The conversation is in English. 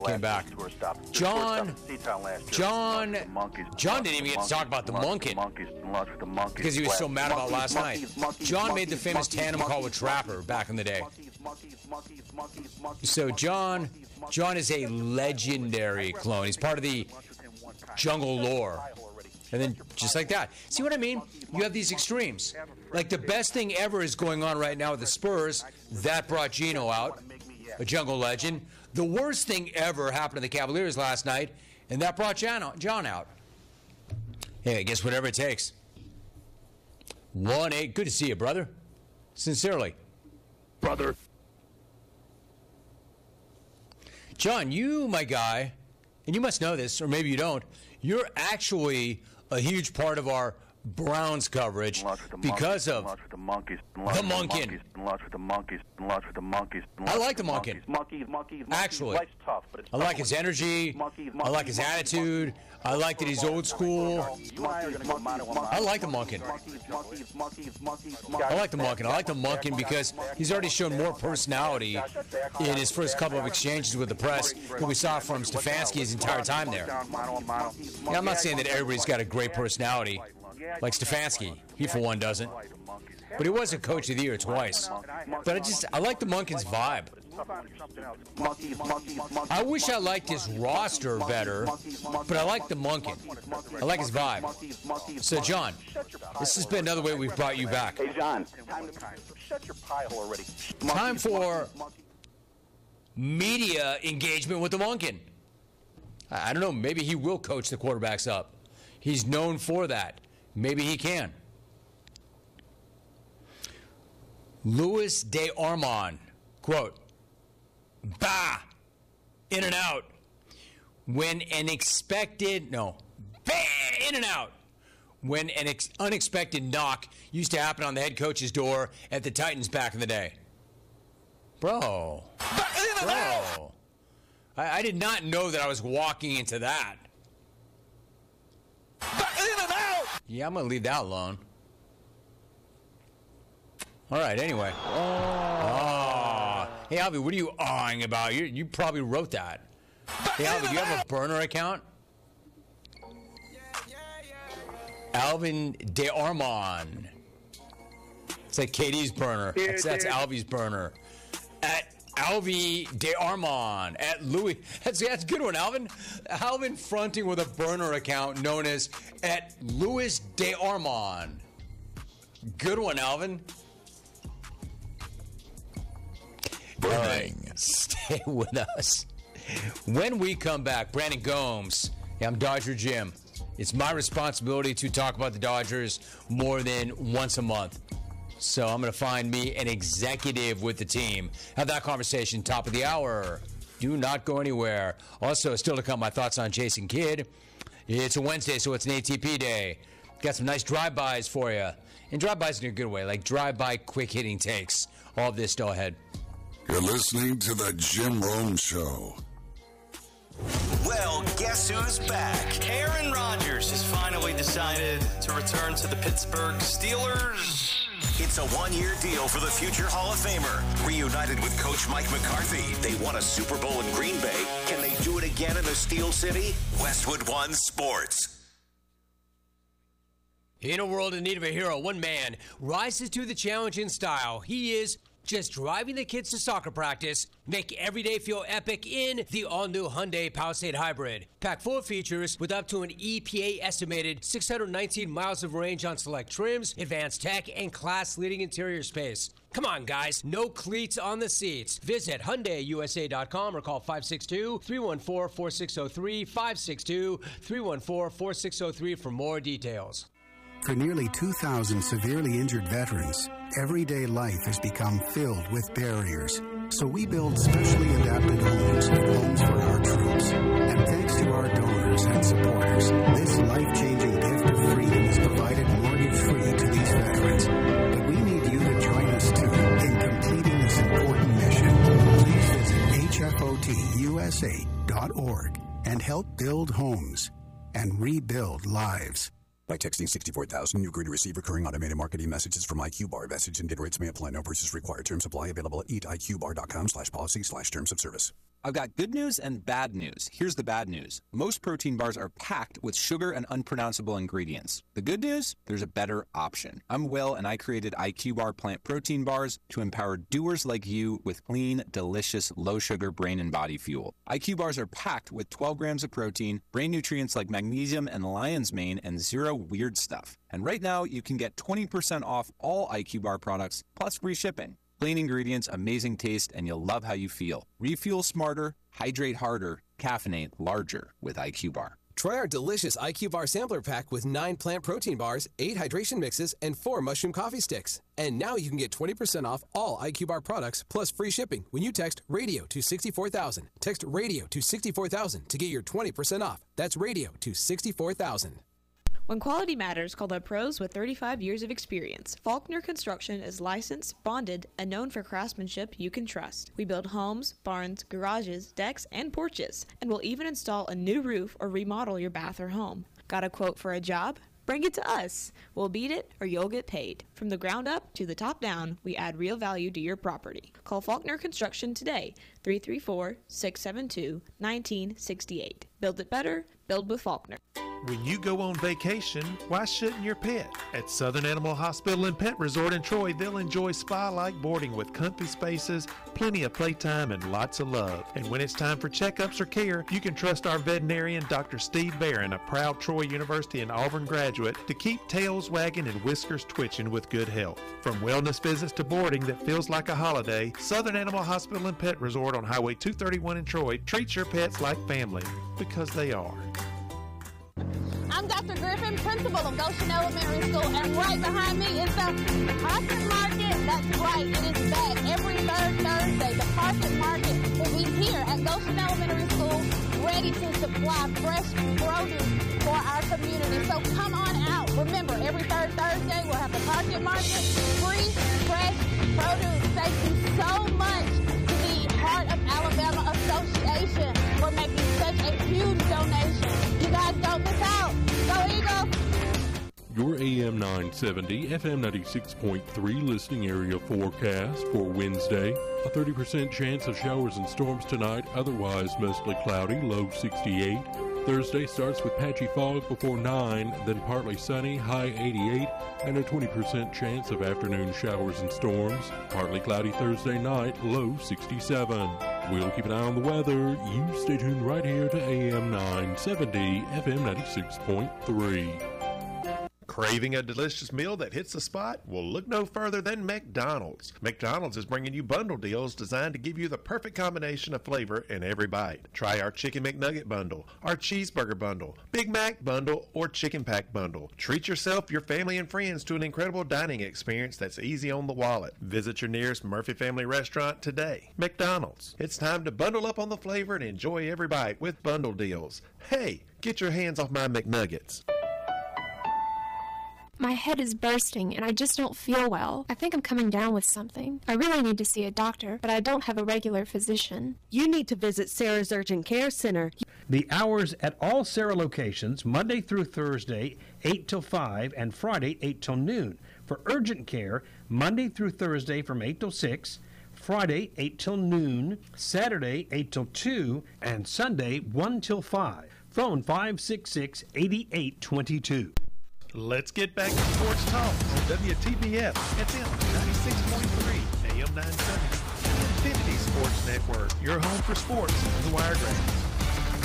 came back. John didn't even get to talk about the Monken because he was so mad about last night. John made the famous tandem call with Trapper back in the day. So John is a legendary clone. He's part of the jungle lore. And then just like that. See what I mean? You have these extremes. Like the best thing ever is going on right now with the Spurs. That brought Gino out, a jungle legend. The worst thing ever happened to the Cavaliers last night, and that brought John out. Hey, I guess whatever it takes. 1-8. Good to see you, brother. Sincerely. Brother. John, you, my guy, and you must know this, or maybe you don't, you're actually a huge part of our Browns coverage because of the Monken. I like the Monken. Actually, I like his energy. I like his attitude. I like that he's old school. I like the Monken. I like the Monken. I like the Monken because he's already shown more personality in his first couple of exchanges with the press than we saw from Stefanski his entire time there. Yeah, I'm not saying that everybody's got a great personality like Stefanski. He, for one, doesn't. But he was a coach of the year twice. But I like the Monken's vibe. I wish I liked his roster better, but I like the Monken. I like his vibe. So, John, this has been another way we've brought you back. Hey, John. Time for media engagement with the Monken. I don't know. Maybe he will coach the quarterbacks up. He's known for that. Maybe he can. Louis D'Armand, quote, bah, in and out. When an unexpected knock used to happen on the head coach's door at the Titans back in the day. Bro. I did not know that I was walking into that. Yeah, I'm going to leave that alone. All right, anyway. Oh. Hey, Alvy, what are you awing about? You probably wrote that. Hey, Alvy, do you have a burner account? Alvin D'Armand. It's like KD's burner. That's Alvy's burner. At Alvy D'Armand. At Louis. That's a good one, Alvin. Alvin fronting with a burner account known as at Louis D'Armand. Good one, Alvin. All right, stay with us. When we come back, Brandon Gomes. Yeah, I'm Dodger Jim. It's my responsibility to talk about the Dodgers more than once a month. So I'm going to find me an executive with the team. Have that conversation top of the hour. Do not go anywhere. Also, still to come, my thoughts on Jason Kidd. It's a Wednesday, so it's an ATP day. Got some nice drive-bys for you. And drive-bys in a good way, like drive-by quick-hitting takes. All of this still ahead. You're listening to The Jim Rome Show. Well, guess who's back? Aaron Rodgers has finally decided to return to the Pittsburgh Steelers. It's a one-year deal for the future Hall of Famer. Reunited with Coach Mike McCarthy, they won a Super Bowl in Green Bay. Can they do it again in the Steel City? Westwood One Sports. In a world in need of a hero, one man rises to the challenge in style. He is just driving the kids to soccer practice, make every day feel epic in the all-new Hyundai Palisade Hybrid. Packed full of features with up to an EPA-estimated 619 miles of range on select trims, advanced tech, and class-leading interior space. Come on, guys. No cleats on the seats. Visit HyundaiUSA.com or call 562-314-4603, 562-314-4603 for more details. For nearly 2,000 severely injured veterans, everyday life has become filled with barriers. So we build specially adapted homes for our troops. And thanks to our donors and supporters, this life-changing gift of freedom is provided mortgage-free to these veterans. But we need you to join us, too, in completing this important mission. Please visit hfotusa.org and help build homes and rebuild lives. By texting 64,000, you agree to receive recurring automated marketing messages from IQ Bar. Message and data rates may apply. No purchase required. Terms apply. Available at eatiqbar.com/policy/terms of service. I've got good news and bad news. Here's the bad news. Most protein bars are packed with sugar and unpronounceable ingredients. The good news? There's a better option. I'm Will, and I created IQ Bar plant protein bars to empower doers like you with clean, delicious, low-sugar brain and body fuel. IQ bars are packed with 12 grams of protein, brain nutrients like magnesium and lion's mane, and zero weird stuff. And right now, you can get 20% off all IQ Bar products, plus free shipping. Clean ingredients, amazing taste, and you'll love how you feel. Refuel smarter, hydrate harder, caffeinate larger with IQ Bar. Try our delicious IQ Bar sampler pack with 9 plant protein bars, 8 hydration mixes, and 4 mushroom coffee sticks. And now you can get 20% off all IQ Bar products plus free shipping when you text RADIO to 64,000. Text RADIO to 64,000 to get your 20% off. That's RADIO to 64,000. When quality matters, call the pros with 35 years of experience. Faulkner Construction is licensed, bonded, and known for craftsmanship you can trust. We build homes, barns, garages, decks, and porches, and we'll even install a new roof or remodel your bath or home. Got a quote for a job? Bring it to us. We'll beat it or you'll get paid. From the ground up to the top down, we add real value to your property. Call Faulkner Construction today, 334-672-1968. Build it better, build with Faulkner. When you go on vacation, why shouldn't your pet? At Southern Animal Hospital and Pet Resort in Troy, they'll enjoy spa-like boarding with comfy spaces, plenty of playtime, and lots of love. And when it's time for checkups or care, you can trust our veterinarian, Dr. Steve Barron, a proud Troy University and Auburn graduate, to keep tails wagging and whiskers twitching with good health. From wellness visits to boarding that feels like a holiday, Southern Animal Hospital and Pet Resort on Highway 231 in Troy treats your pets like family, because they are. I'm Dr. Griffin, principal of Goshen Elementary School, and right behind me is the Carpet Market. That's right, it is back every third Thursday. The Carpet Market will be here at Goshen Elementary School, ready to supply fresh produce for our community. So come on out. Remember, every third Thursday we'll have the Carpet Market, free, fresh produce. Thank you so much to the Heart of Alabama Association for making such a huge donation. You guys don't miss out. Go Eagles! Your AM 970, FM 96.3 listening area forecast for Wednesday. A 30% chance of showers and storms tonight, otherwise mostly cloudy, low 68. Thursday starts with patchy fog before 9, then partly sunny, high 88, and a 20% chance of afternoon showers and storms. Partly cloudy Thursday night, low 67. We'll keep an eye on the weather. You stay tuned right here to AM 970, FM 96.3. Craving a delicious meal that hits the spot? Well, look no further than McDonald's. McDonald's is bringing you bundle deals designed to give you the perfect combination of flavor in every bite. Try our Chicken McNugget bundle, our Cheeseburger bundle, Big Mac bundle, or Chicken Pack bundle. Treat yourself, your family, and friends to an incredible dining experience that's easy on the wallet. Visit your nearest Murphy Family Restaurant today. McDonald's. It's time to bundle up on the flavor and enjoy every bite with bundle deals. Hey, get your hands off my McNuggets. My head is bursting and I just don't feel well. I think I'm coming down with something. I really need to see a doctor, but I don't have a regular physician. You need to visit Sarah's Urgent Care Center. The hours at all Sarah locations, Monday through Thursday, 8 till 5, and Friday, 8 till noon. For urgent care, Monday through Thursday from 8 till 6, Friday, 8 till noon, Saturday, 8 till 2, and Sunday, 1 till 5. Phone 566-8822. Let's get back to sports talk on WTBF FM 96.3 AM 970, the Infinity Sports Network, your home for sports, the Wiregrass.